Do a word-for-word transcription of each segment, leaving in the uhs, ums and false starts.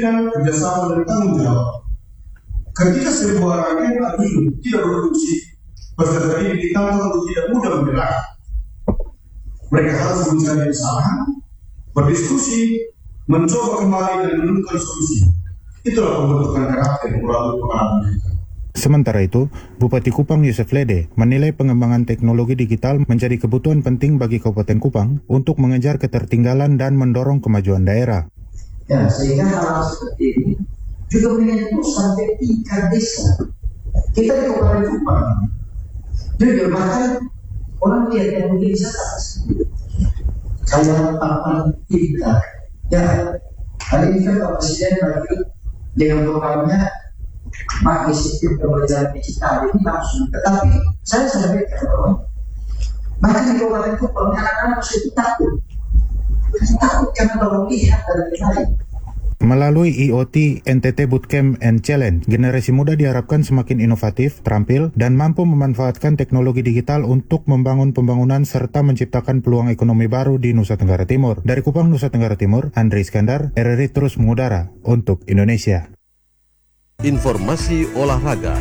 dengan kerjasama dan tanggung jawab. Ketika sebuah rangkaian hidup tidak produksi, peserta didik ditantang untuk tidak mudah menyerah. Mereka harus mencari kesalahan, berdiskusi, mencoba kembali dan menemukan solusi. Itulah pembentukan karakter melalui pengalaman. Sementara itu, Bupati Kupang Yusef Lede menilai pengembangan teknologi digital menjadi kebutuhan penting bagi Kabupaten Kupang untuk mengejar ketertinggalan dan mendorong kemajuan daerah. Ya, sehingga hal seperti ini juga menyentuh sampai tingkat desa. Kita di Kabupaten Kupang, jujur bahkan orang lihat yang mungkin salah. Kayak papan tingkat. Ya, hari ini kan Pak Presiden lagi dengan programnya pakai sistem pembelajaran digital ini langsung. Tetapi saya sampaikan bahwa bahkan di Kabupaten Kupang anak-anak masih takut, takut karena baru lihat dan lain. Melalui I O T N T T Bootcamp and Challenge, generasi muda diharapkan semakin inovatif, terampil, dan mampu memanfaatkan teknologi digital untuk membangun pembangunan serta menciptakan peluang ekonomi baru di Nusa Tenggara Timur. Dari Kupang, Nusa Tenggara Timur, Andri Iskandar, R R I terus mengudara untuk Indonesia. Informasi olahraga.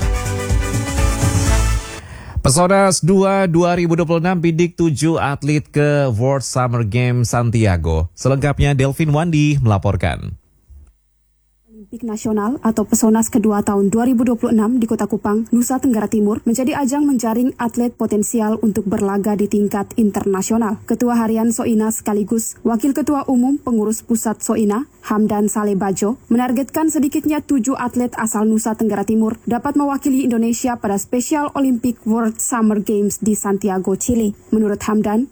Pesonas dua dua ribu dua puluh enam bidik tujuh atlet ke World Summer Games Santiago. Selengkapnya Delvin Wandi melaporkan. Olimpik Nasional atau Pesonas kedua tahun dua ribu dua puluh enam di Kota Kupang, Nusa Tenggara Timur menjadi ajang menjaring atlet potensial untuk berlaga di tingkat internasional. Ketua Harian Soina sekaligus Wakil Ketua Umum Pengurus Pusat Soina, Hamdan Saleh Bajo, menargetkan sedikitnya tujuh atlet asal Nusa Tenggara Timur dapat mewakili Indonesia pada Special Olympic World Summer Games di Santiago, Chili. Menurut Hamdan,